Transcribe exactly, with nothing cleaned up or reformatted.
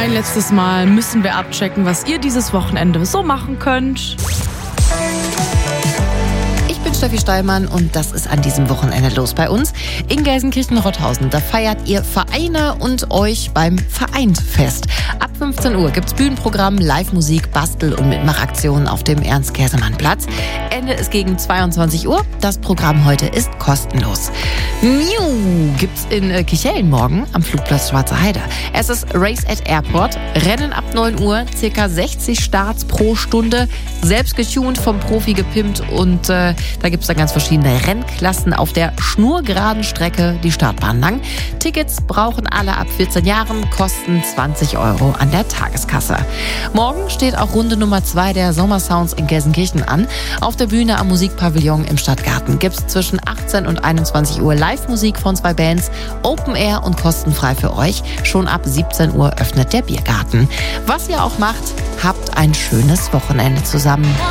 ein letztes Mal müssen wir abchecken, was ihr dieses Wochenende so machen könnt. Ich bin Steffi Steilmann und das ist an diesem Wochenende los bei uns in Gelsenkirchen-Rothausen. Da feiert ihr Vereine und euch beim Vereinsfest. Ab fünfzehn Uhr gibt's Bühnenprogramm, Live-Musik, Bastel- und Mitmachaktionen auf dem Ernst-Käsemann-Platz. Ende ist gegen zweiundzwanzig Uhr. Das Programm heute ist kostenlos. New gibt's in äh, Kichellen morgen am Flugplatz Schwarze Heide. Es ist Race at Airport, Rennen ab neun Uhr, circa sechzig Starts pro Stunde, selbst getuned, vom Profi gepimpt und äh, da gibt's dann ganz verschiedene Rennklassen auf der schnurgeraden Strecke, die Startbahn lang. Tickets brauchen alle ab vierzehn Jahren, kosten zwanzig Euro an der Tageskasse. Morgen steht auch Runde Nummer zwei der Sommersounds in Gelsenkirchen an. Auf der Bühne am Musikpavillon im Stadtgarten gibt's zwischen achtzehn und einundzwanzig Uhr Live-Musik von zwei Bands, Open Air und kostenfrei für euch. Schon ab siebzehn Uhr öffnet der Biergarten. Was ihr auch macht, habt ein schönes Wochenende zusammen.